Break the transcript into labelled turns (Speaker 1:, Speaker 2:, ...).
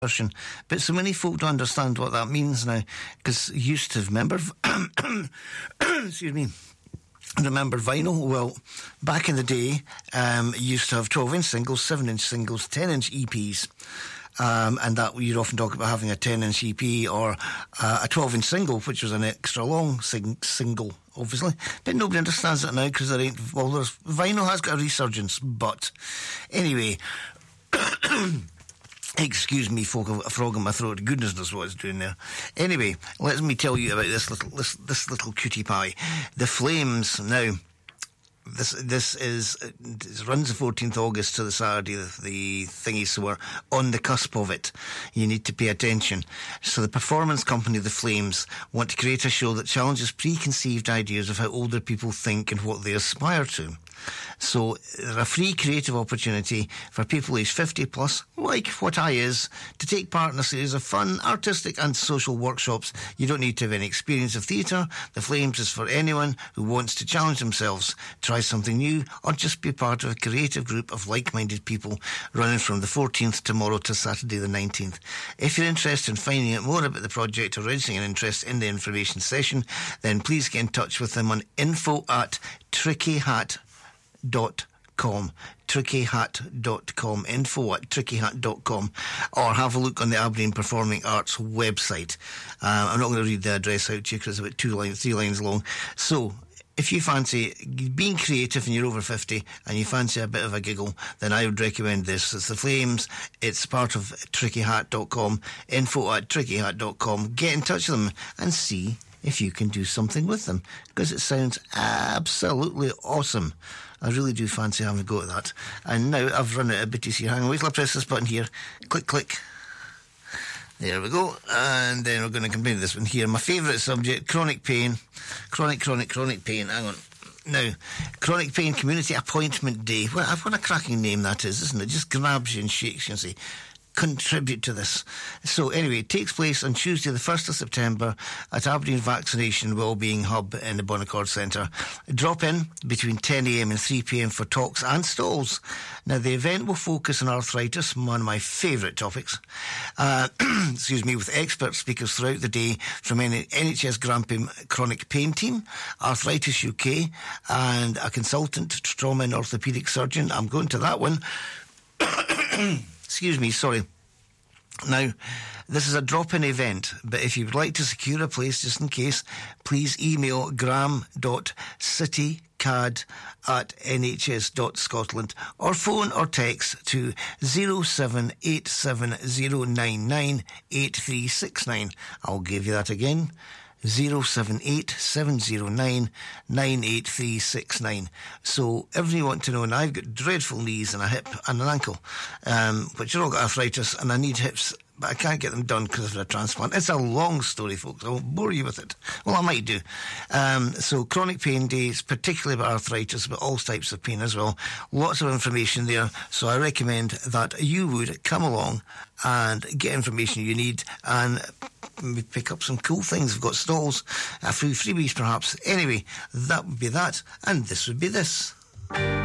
Speaker 1: version. But so many folk don't understand what that means now, because used to remember, excuse me, remember vinyl? Well, back in the day, used to have 12-inch singles, 7-inch singles, 10-inch EPs. And that you'd often talk about having a 10-inch EP or a 12-inch single, which was an extra long single, obviously. But nobody understands it now because there ain't. Well, vinyl has got a resurgence, but anyway. Excuse me, folk, I've got a frog in my throat. Goodness knows what it's doing there. Anyway, let me tell you about this little cutie pie, The Flames. Now, this runs the 14th August to the Saturday, the thingy, so we're on the cusp of it. You need to pay attention. So the performance company, The Flames, want to create a show that challenges preconceived ideas of how older people think and what they aspire to. So there's a free creative opportunity for people aged 50 plus, like what I is, to take part in a series of fun, artistic and social workshops. You don't need to have any experience of theatre. The Flames is for anyone who wants to challenge themselves, try something new, or just be part of a creative group of like-minded people running from the 14th tomorrow to Saturday the 19th. If you're interested in finding out more about the project or registering an interest in the information session, then please get in touch with them on info@trickyhat.com, info@trickyhat.com, or have a look on the Aberdeen Performing Arts website. I'm not going to read the address out to you because it's about 3 lines long. So if you fancy being creative and you're over 50 and you fancy a bit of a giggle, then I would recommend this. It's The Flames. It's part of trickyhat.com, info@trickyhat.com. Get in touch with them and see if you can do something with them, because it sounds absolutely awesome. I really do fancy having a go at that. And now I've run out of bitties here. Hang on, wait till I press this button here. Click, click. There we go. And then we're going to combine this one here. My favourite subject, chronic pain. Chronic pain. Hang on. Now, Chronic Pain Community Appointment Day. What a cracking name that is, isn't it? Just grabs you and shakes you and say, contribute to this. So anyway, it takes place on Tuesday the 1st of September at Aberdeen Vaccination Wellbeing Hub in the Bonaccord Centre. Drop in between 10am and 3pm for talks and stalls. Now the event will focus on arthritis, one of my favourite topics, with expert speakers throughout the day from NHS Grampian Chronic Pain Team, Arthritis UK, and a consultant trauma and orthopaedic surgeon. I'm going to that one. Excuse me, sorry. Now, this is a drop-in event, but if you would like to secure a place just in case, please email gram.citycad@nhs.scotland or phone or text to 07870998369. I'll give you that again. 07870998369. So everything you want to know, and I've got dreadful knees and a hip and an ankle, which are all got arthritis, and I need hips, but I can't get them done because of a transplant. It's a long story, folks. I won't bore you with it. Well, I might do. So Chronic Pain Day is particularly about arthritis, but all types of pain as well. Lots of information there. So I recommend that you would come along and get information you need and pick up some cool things. We've got stalls, a few freebies perhaps. Anyway, that would be that, and this would be this.